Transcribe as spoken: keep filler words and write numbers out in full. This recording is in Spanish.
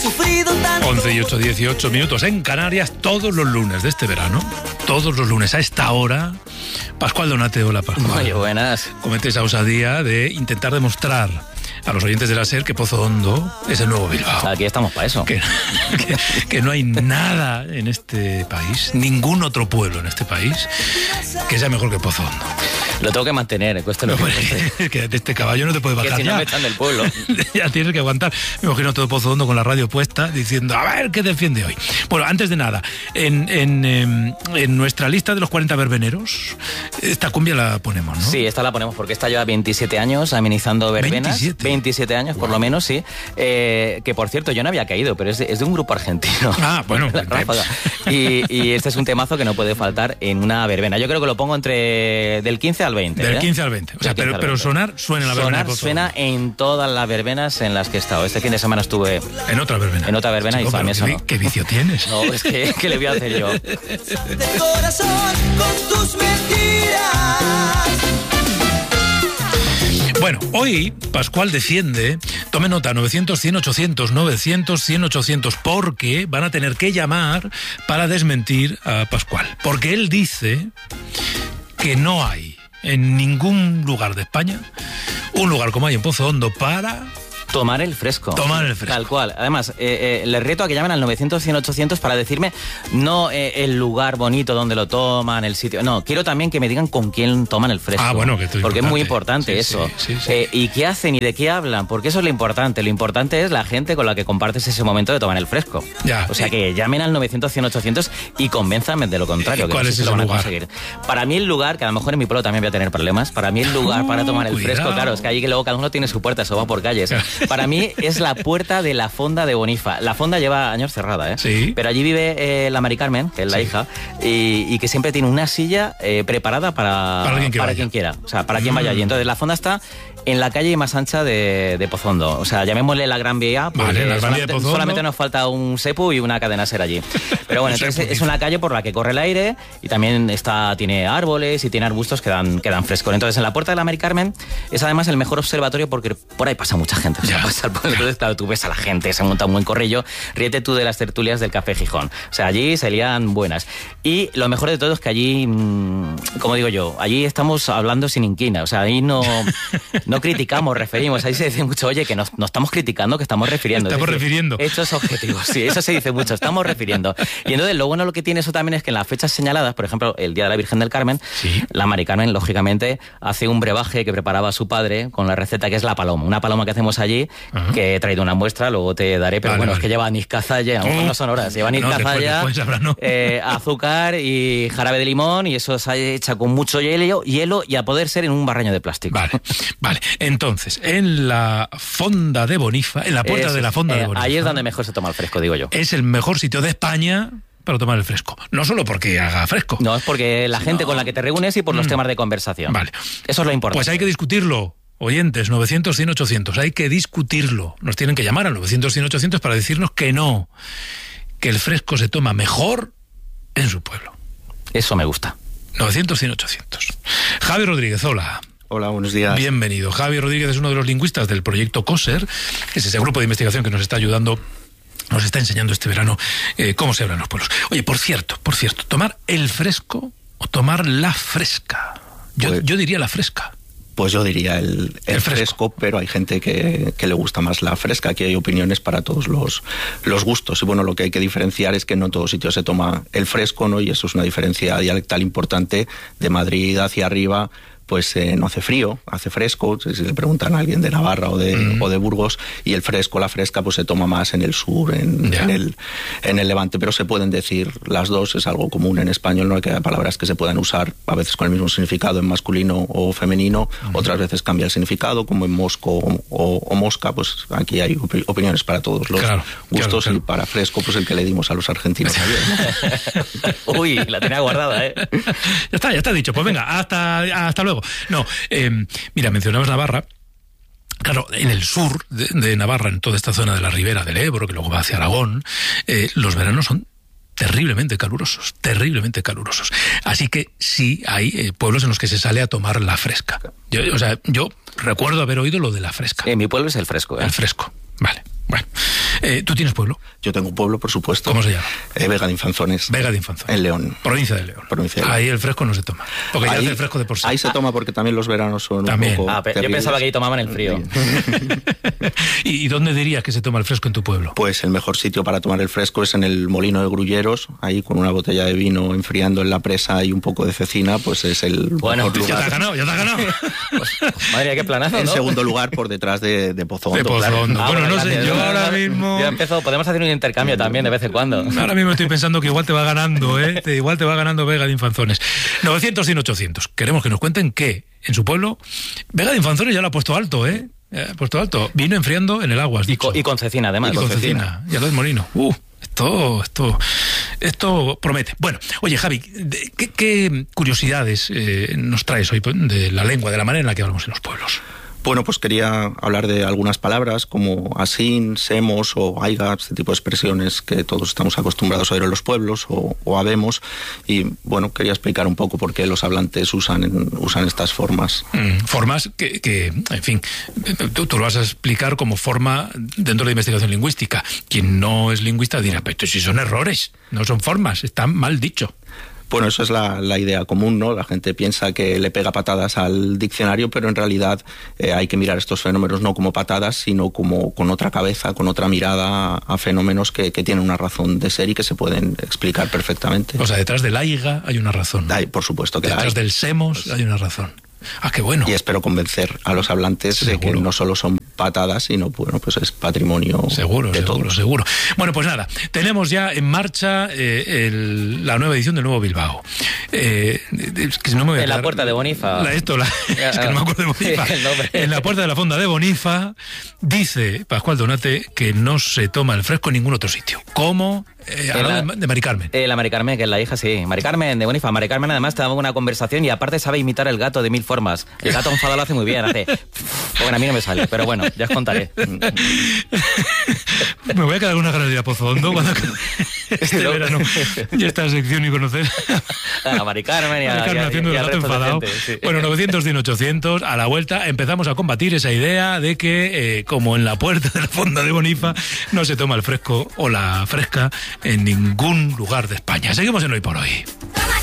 sufrido tanto. once y ocho, dieciocho minutos en Canarias, todos los lunes de este verano, todos los lunes a esta hora, Pascual Donate, hola Pascual. Muy buenas. Comete esa osadía de intentar demostrar a los oyentes de la SER que Pozo Hondo es el nuevo Bilbao. Aquí estamos para eso. Que, que, que no hay nada en este país, ningún otro pueblo en este país, que sea mejor que Pozo Hondo. Lo tengo que mantener, cuesta lo No, que es que de este caballo no te puedes bajar. Que si ya. no me echan del pueblo. Ya tienes que aguantar. Me imagino todo Pozo Hondo con la radio puesta diciendo, a ver, ¿qué defiende hoy? Bueno, antes de nada, en, en, en, en nuestra lista de los cuarenta verbeneros, esta cumbia la ponemos, ¿no? Sí, esta la ponemos porque esta lleva veintisiete años amenizando verbenas. veintisiete. veintisiete años, por lo menos, sí. Eh, que, por cierto, yo no había caído, pero es de, es de un grupo argentino. Ah, bueno. y, y este es un temazo que no puede faltar en una verbena. Yo creo que lo pongo entre del quince al veinte. Del ¿eh? quince al veinte. O sea, pero, al pero veinte. sonar suena en la verbena. Sonar de Pozo suena Hondo. en todas las verbenas en las que he estado. Este fin de semana estuve En otra verbena. en otra verbena. Chico, y también pero sonó. ¿qué, ¿Qué vicio tienes? No, es que, ¿qué le voy a hacer yo? De corazón con tus mentiras. Bueno, hoy Pascual defiende, tome nota, novecientos, cien, ochocientos, novecientos, cien, ochocientos, porque van a tener que llamar para desmentir a Pascual. Porque él dice que no hay en ningún lugar de España un lugar como hay en Pozo Hondo para... Tomar el fresco. Tomar el fresco. Tal cual. Además, eh, eh, les reto a que llamen al novecientos, cien, ochocientos para decirme no eh, el lugar bonito donde lo toman, el sitio. No, quiero también que me digan con quién toman el fresco. Ah, bueno, que esto es porque importante. es muy importante Sí, eso. sí, sí, sí. Eh, y qué hacen y de qué hablan, porque eso es lo importante. Lo importante es la gente con la que compartes ese momento de tomar el fresco. Ya. O sea, que llamen al novecientos, cien, ochocientos y convénzanme de lo contrario. ¿Y Que cuál no sé es si ese lo van a lugar? conseguir. Para mí el lugar, que a lo mejor en mi pueblo también voy a tener problemas, para mí el lugar para tomar el cuidado. fresco, claro, es que allí que luego cada uno tiene su puerta, eso va por calles. Para mí es la puerta de la fonda de Bonifa. La fonda lleva años cerrada, ¿eh? Sí. Pero allí vive eh, la Mari Carmen, que es la Sí. hija, y, y que siempre tiene una silla eh, preparada para, Para alguien que vaya. quien quiera. O sea, para quien vaya Mm. allí. Entonces, la fonda está en la calle más ancha de, de Pozo Hondo. O sea, llamémosle la Gran Vía, porque Vale, la Gran Vía de solamente, Pozo Hondo. solamente nos falta un sepu y una cadena ser allí. Pero bueno, Un entonces sepu, es una calle por la que corre el aire y también está, tiene árboles y tiene arbustos que dan, que dan frescor. Entonces, en la puerta de la Mari Carmen es además el mejor observatorio porque por ahí pasa mucha gente. O sea, Ya. pasa por- entonces, claro, tú ves a la gente, se monta un buen corrillo. Ríete tú de las tertulias del Café Gijón. O sea, allí se lían buenas. Y lo mejor de todo es que allí, mmm, como digo yo, allí estamos hablando sin inquina. O sea, ahí no, no criticamos, referimos. Ahí se dice mucho, oye, que no, no estamos criticando, que estamos refiriendo. Estamos Es decir, refiriendo. hechos objetivos, sí, eso se dice mucho, estamos refiriendo. Y entonces lo bueno lo que tiene eso también es que en las fechas señaladas, por ejemplo, el Día de la Virgen del Carmen, Sí. la Mari Carmen, lógicamente, hace un brebaje que preparaba su padre con la receta que es la paloma. Una paloma que hacemos allí, Ajá. que he traído una muestra, luego te daré, pero Vale, bueno, vale. es que lleva anís cazalla, aunque Oh. no son horas, lleva anís No, después- cazalla, después habrá, ¿no? eh, azúcar y jarabe de limón, y eso se echa con mucho hielo, hielo y a poder ser en un barreño de plástico. Vale, vale. Entonces, en la fonda de Bonifa, en la puerta Eso de la es, fonda eh, de Bonifa, ahí es donde mejor se toma el fresco, digo yo. es el mejor sitio de España para tomar el fresco. No solo porque haga fresco. No, es porque la gente con la que te reúnes y por los Mm. temas de conversación. Vale. Eso es lo importante. Pues hay que discutirlo. Oyentes, novecientos, cien, ochocientos. Hay que discutirlo. Nos tienen que llamar al novecientos, cien, ochocientos para decirnos que no. Que el fresco se toma mejor en su pueblo. Eso me gusta. novecientos, cien, ochocientos. Javi Rodríguez, hola. Hola, buenos días. Bienvenido. Javi Rodríguez es uno de los lingüistas del proyecto COSER, que es ese grupo de investigación que nos está ayudando, nos está enseñando este verano eh, cómo se hablan los pueblos. Oye, por cierto, por cierto, tomar el fresco o tomar la fresca. Yo, Pues- yo diría la fresca. Pues yo diría el, el El fresco. fresco, pero hay gente que, que le gusta más la fresca. Aquí hay opiniones para todos los, los gustos. Y bueno, lo que hay que diferenciar es que no en todos sitios se toma el fresco, ¿no? Y eso es una diferencia dialectal importante. De Madrid hacia arriba, pues eh, no hace frío, hace fresco. Si le preguntan a alguien de Navarra o de, Mm. o de Burgos, y el fresco, la fresca, pues se toma más en el sur, en, Ya. en, el, en el Levante. Pero se pueden decir las dos, es algo común en español, ¿no? Que hay palabras que se pueden usar a veces con el mismo significado en masculino o femenino, Mm. otras veces cambia el significado, como en mosco o, o, o mosca. Pues aquí hay opi- opiniones para todos los Claro, gustos, claro, claro. y para fresco, pues el que le dimos a los argentinos ayer, ¿no? Uy, la tenía guardada, ¿eh? Ya está, ya está dicho. Pues venga, hasta, hasta luego. No, eh, mira, mencionabas Navarra. Claro, en el sur de, de Navarra, en toda esta zona de la ribera del Ebro, que luego va hacia Aragón, eh, los veranos son terriblemente calurosos, terriblemente calurosos. Así que sí hay eh, pueblos en los que se sale a tomar la fresca. Yo, o sea, yo recuerdo haber oído lo de la fresca. En mi pueblo es el fresco, ¿eh? El fresco, vale. Bueno, eh, ¿tú tienes pueblo? Yo tengo un pueblo, por supuesto. ¿Cómo se llama? Eh, Vega de Infanzones. Vega de Infanzones. En León. Provincia de León. Provincia de León. Ahí el fresco no se toma. Porque ahí, ya hace el fresco de por sí. Ahí se toma porque también los veranos son también. un poco Ah, pero yo terribles. pensaba que ahí tomaban el frío. ¿Y, ¿Y dónde dirías que se toma el fresco en tu pueblo? Pues el mejor sitio para tomar el fresco es en el Molino de Grulleros, ahí con una botella de vino enfriando en la presa y un poco de cecina, pues es el Bueno, mejor Ya te lugar. has ganado, ya te has ganado. Pues, madre mía, qué planazo, En ¿no? segundo lugar, por detrás de, de Pozondo. De Pozondo. Ah, Bueno, no sé, gracias. yo ahora mismo... Ya empezó, podemos hacer un intercambio también de vez en cuando. Ahora mismo estoy pensando que igual te va ganando, ¿eh? Te- igual te va ganando Vega de Infanzones. novecientos, cien, ochocientos. Queremos que nos cuenten que en su pueblo Vega de Infanzones ya lo ha puesto alto, ¿eh? Eh, Ha puesto alto. Vino enfriando en el agua, has Y, dicho. co- y con cecina, además. Y con cecina. Y al molino. Uh, esto, esto, esto promete. Bueno, oye, Javi, de- ¿qué, qué curiosidades eh, nos traes hoy de la lengua, de la manera en la que hablamos en los pueblos? Bueno, pues quería hablar de algunas palabras como asín, semos o aiga, este tipo de expresiones que todos estamos acostumbrados a ver en los pueblos o, o habemos. Y bueno, quería explicar un poco por qué los hablantes usan, usan estas formas. Mm, formas que, que, en fin, tú, tú lo vas a explicar como forma dentro de la investigación lingüística. Quien no es lingüista dirá, pero si son errores, no son formas, están mal dicho. Bueno, eso es la, la idea común, ¿no? La gente piensa que le pega patadas al diccionario, pero en realidad eh, hay que mirar estos fenómenos no como patadas, sino como con otra cabeza, con otra mirada a fenómenos que, que tienen una razón de ser y que se pueden explicar perfectamente. O sea, detrás del aiga hay una razón. Hay, por supuesto que la Detrás hay. del semos hay una razón. Ah, qué bueno. Y espero convencer a los hablantes de que Seguro. no solo son patadas, sino bueno, pues es patrimonio Seguro, de seguro, todos. seguro. Bueno, pues nada, tenemos ya en marcha eh, el- la nueva edición del Nuevo Bilbao. Eh, es que no me voy a En la quedar- puerta de Bonifa. La, esto, la- es que no me acuerdo de Bonifa. Sí, el nombre. En la puerta de la fonda de Bonifa dice Pascual Donate que no se toma el fresco en ningún otro sitio. ¿Cómo? Eh, En hablando la- de, de Mari Carmen. Eh, la Mari Carmen, que es la hija, sí. Mari Carmen de Bonifa. Mari Carmen además te daba una conversación y aparte sabe imitar el gato de mil formas. El gato enfadado lo hace muy bien, hace... Bueno, a mí no me sale, pero bueno, ya os contaré. Me voy a quedar con una ganas de ir a Pozondo cuando acabe este No. verano y esta sección y conocer A Mari Carmen y a, Mari Carmen y a- haciendo y el al gato resto de enfadado. gente, sí. Bueno, novecientos, cien, ochocientos, a la vuelta empezamos a combatir esa idea de que, eh, como en la puerta de la fonda de Bonifa, no se toma el fresco o la fresca en ningún lugar de España. Seguimos en Hoy por Hoy. Toma